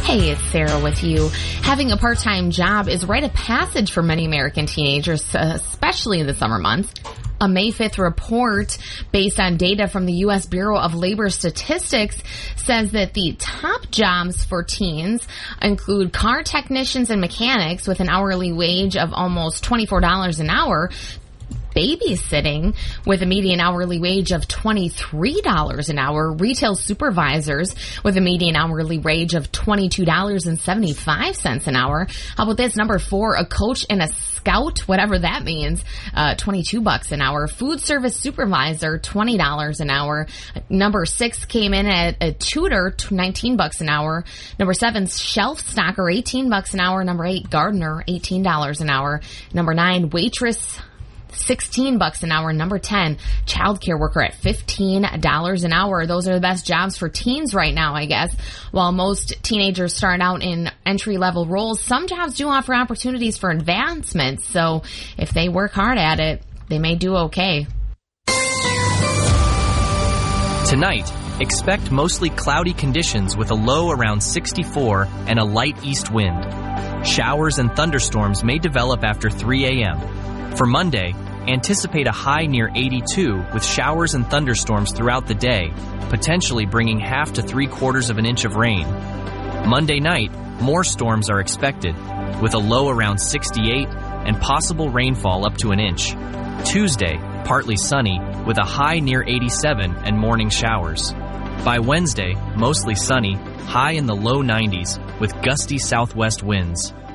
Hey, it's Sarah with you. Having a part-time job is rite of passage for many American teenagers, especially in the summer months. A May 5th report based on data from the U.S. Bureau of Labor Statistics says that the top jobs for teens include car technicians and mechanics with an hourly wage of almost $24 an hour, babysitting with a median hourly wage of $23 an hour, retail supervisors with a median hourly wage of $22.75 an hour. How about this? Number 4, a coach and a scout, whatever that means, $22 an hour. Food service supervisor, $20 an hour. Number 6 came in at a tutor, $19 an hour. Number 7, shelf stocker, $18 an hour. Number 8, gardener, $18 an hour. Number 9, waitress, $16 an hour. Number 10, childcare worker at $15 an hour. Those are the best jobs for teens right now, I guess. While most teenagers start out in entry-level roles, some jobs do offer opportunities for advancement. So if they work hard at it, they may do okay. Tonight, expect mostly cloudy conditions with a low around 64 and a light east wind. Showers and thunderstorms may develop after 3 a.m. For Monday, anticipate a high near 82 with showers and thunderstorms throughout the day, potentially bringing half to 3/4 of an inch of rain. Monday night, more storms are expected, with a low around 68 and possible rainfall up to an inch. Tuesday, partly sunny, with a high near 87 and morning showers. By Wednesday, mostly sunny, high in the low 90s, with gusty southwest winds.